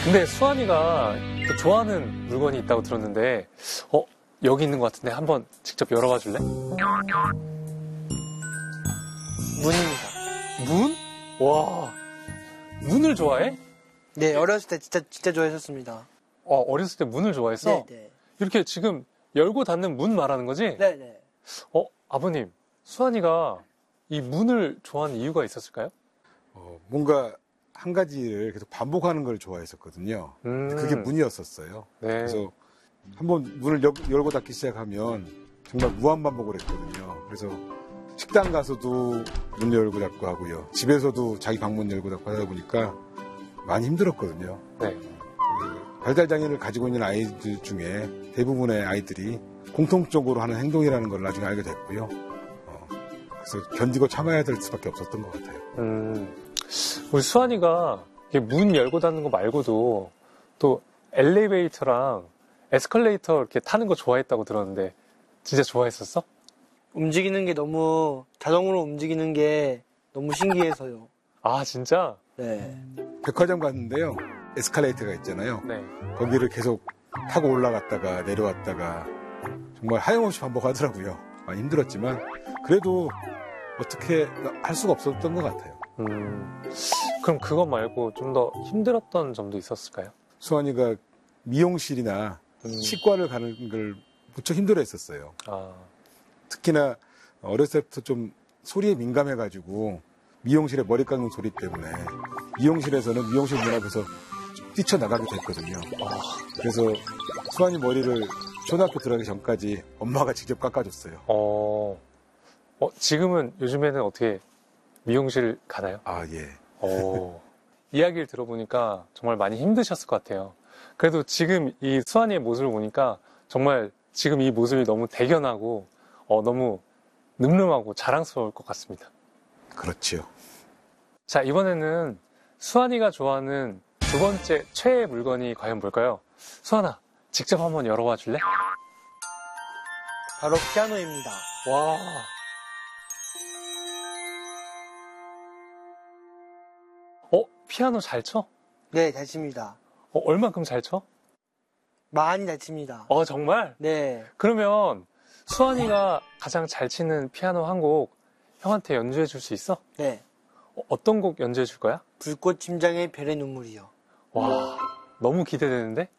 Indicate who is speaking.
Speaker 1: 근데 수환이가 또 좋아하는 물건이 있다고 들었는데, 여기 있는 것 같은데 한번 직접 열어봐 줄래?
Speaker 2: 문입니다.
Speaker 1: 문? 와, 문을 좋아해?
Speaker 2: 네, 어렸을 때 진짜 좋아했었습니다.
Speaker 1: 어렸을 때 문을 좋아했어?
Speaker 2: 네.
Speaker 1: 이렇게 지금 열고 닫는 문 말하는 거지?
Speaker 2: 네.
Speaker 1: 아버님, 수환이가 이 문을 좋아하는 이유가 있었을까요?
Speaker 3: 뭔가 한 가지를 계속 반복하는 걸 좋아했었거든요. 그게 문이었었어요.
Speaker 1: 네.
Speaker 3: 그래서 한번 문을 열고 닫기 시작하면 정말 무한반복을 했거든요. 그래서 식당 가서도 문 열고 닫고 하고요. 집에서도 자기 방문 열고 닫고 하다 보니까 많이 힘들었거든요.
Speaker 1: 네.
Speaker 3: 발달장애를 가지고 있는 아이들 중에 대부분의 아이들이 공통적으로 하는 행동이라는 걸 나중에 알게 됐고요. 그래서 견디고 참아야 될 수밖에 없었던 것 같아요.
Speaker 1: 우리 수환이가 문 열고 닫는 거 말고도 또 엘리베이터랑 에스컬레이터 이렇게 타는 거 좋아했다고 들었는데 진짜 좋아했었어?
Speaker 2: 움직이는 게 자동으로 움직이는 게 너무 신기해서요.
Speaker 1: 아, 진짜?
Speaker 2: 네.
Speaker 3: 백화점 갔는데요. 에스컬레이터가 있잖아요.
Speaker 1: 네.
Speaker 3: 거기를 계속 타고 올라갔다가 내려왔다가 정말 하염없이 반복하더라고요. 많이 힘들었지만 그래도 어떻게 할 수가 없었던 것 같아요.
Speaker 1: 그럼 그거 말고 좀 더 힘들었던 점도 있었을까요?
Speaker 3: 수환이가 미용실이나 치과를 가는 걸 무척 힘들어했었어요. 특히나 어렸을 때부터 좀 소리에 민감해가지고 미용실에 머리 깎는 소리 때문에 미용실에서는 미용실 문 앞에서 뛰쳐나가게 됐거든요. 그래서 수환이 머리를 초등학교 들어가기 전까지 엄마가 직접 깎아줬어요.
Speaker 1: 지금은 요즘에는 어떻게 미용실 가나요?
Speaker 3: 예.
Speaker 1: 이야기를 들어보니까 정말 많이 힘드셨을 것 같아요. 그래도 지금 이 수환이의 모습을 보니까 정말 지금 이 모습이 너무 대견하고 너무 늠름하고 자랑스러울 것 같습니다.
Speaker 3: 그렇지요.
Speaker 1: 자, 이번에는 수환이가 좋아하는 두 번째 최애 물건이 과연 뭘까요? 수환아, 직접 한번 열어봐 줄래?
Speaker 2: 바로 피아노입니다.
Speaker 1: 와. 피아노 잘 쳐?
Speaker 2: 네, 잘 칩니다.
Speaker 1: 얼만큼 잘 쳐?
Speaker 2: 많이 잘 칩니다.
Speaker 1: 정말?
Speaker 2: 네.
Speaker 1: 그러면 수환이가 가장 잘 치는 피아노 한 곡 형한테 연주해 줄 수 있어?
Speaker 2: 네.
Speaker 1: 어떤 곡 연주해 줄 거야?
Speaker 2: 불꽃 심장의 별의 눈물이요.
Speaker 1: 와, 너무 기대되는데?